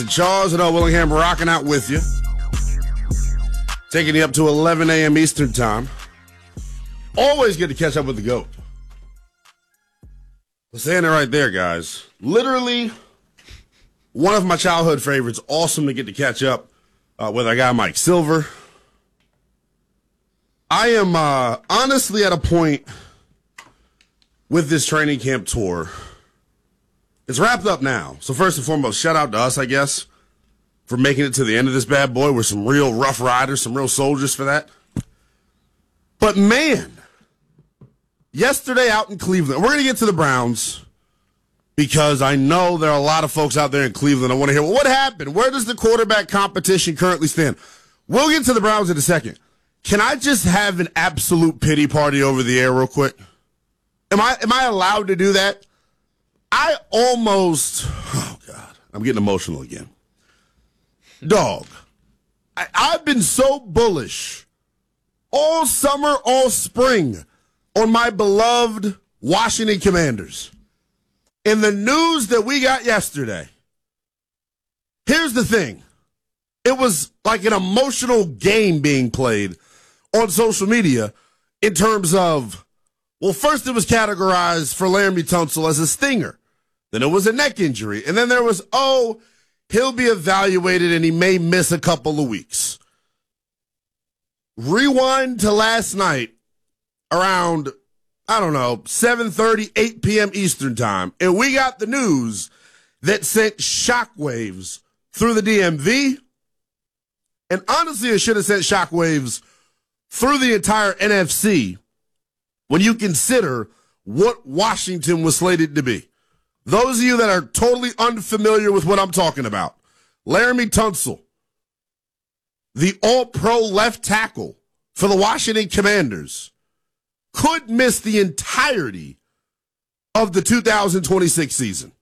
Charles and Willingham rocking out with you. Taking you up to 11 a.m. Eastern time. Always good to catch up with the GOAT. I'm saying it right there, guys. Literally one of my childhood favorites. Awesome to get to catch up with our guy Mike Silver. I am honestly at a point with this training camp tour. It's wrapped up now. So first and foremost, shout out to us, I guess, for making it to the end of this bad boy. We're some real rough riders, some real soldiers for that. But man, yesterday out in Cleveland, we're going to get to the Browns because I know there are a lot of folks out there in Cleveland. I want to hear, well, what happened? Where does the quarterback competition currently stand? We'll get to the Browns in a second. Can I just have an absolute pity party over the air real quick? Am I allowed to do that? Oh God, I'm getting emotional again. Dog, I've been so bullish all summer, all spring on my beloved Washington Commanders. In the news that we got yesterday, here's the thing. It was like an emotional game being played on social media in terms of, well, first it was categorized for Laremy Tunsil as a stinger. Then it was a neck injury. And then there was, he'll be evaluated and he may miss a couple of weeks. Rewind to last night around, 7:30, 8 p.m. Eastern time. And we got the news that sent shockwaves through the DMV. And honestly, it should have sent shockwaves through the entire NFC when you consider what Washington was slated to be. Those of you that are totally unfamiliar with what I'm talking about, Laremy Tunsil, the all-pro left tackle for the Washington Commanders, could miss the entirety of the 2026 season.